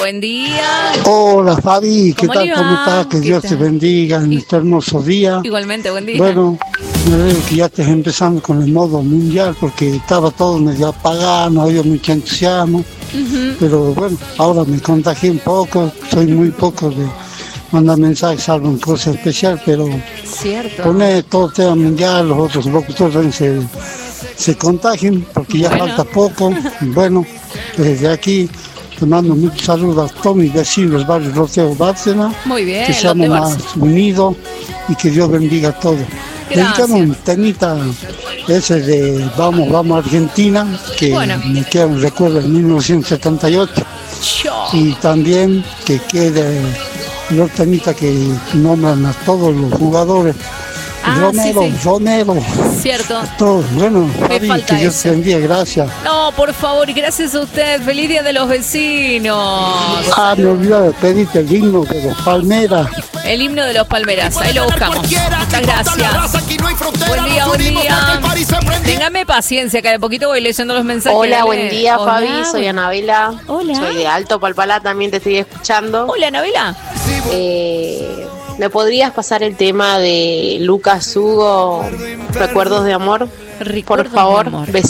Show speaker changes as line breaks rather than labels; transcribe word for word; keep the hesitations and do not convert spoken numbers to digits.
buen día.
Hola Fabi, ¿qué
¿Cómo
tal?
le va?
¿Cómo estás? Que
¿Qué
Dios
tal?
te bendiga en
Y-
este hermoso día.
Igualmente, buen día.
Bueno, me veo que ya estás empezando con el modo mundial porque estaba todo medio apagado, no había mucho entusiasmo.
Ujú.
Pero bueno, ahora me contagié un poco, soy muy poco de mandar mensajes, salvo en cosa especial, pero
Cierto.
poner todo el tema mundial, los otros locutores se, se contagien porque ya
Bueno.
falta poco. Bueno, desde aquí te mando muchos saludos a todos mis vecinos del barrio Roteo Bárcena,
Muy bien,
que seamos
Lotte
más
Bárcena.
unidos y que Dios bendiga a todos.
Gracias.
Dedicamos un temita ese de Vamos, vamos a Argentina, que
Bueno.
me queda un recuerdo en mil novecientos setenta y ocho.
Yo.
Y también que quede los temitas que nombran a todos los jugadores.
Ah,
Romero,
sí, sí.
Romero,
Cierto.
todos. Bueno, Fabi,
falta
que Dios
eso.
te bendiga, gracias.
No, por favor, y gracias a usted. Feliz Día de los Vecinos.
Ah, me olvidé de pedirte el himno de los Palmeras.
El himno de los Palmeras, ahí lo buscamos. Muchas gracias. Buen día, buen día. Téngame paciencia, que de poquito voy leyendo los mensajes.
Hola,
Dale.
buen día,
Hola.
Fabi. Soy Anabela.
Hola.
Soy de Alto Palpalá, también te estoy escuchando.
Hola, Anabela.
Eh, ¿Me podrías pasar el tema de Lucas Hugo, Recuerdos de Amor?
Recuerdos
Por favor,
de amor.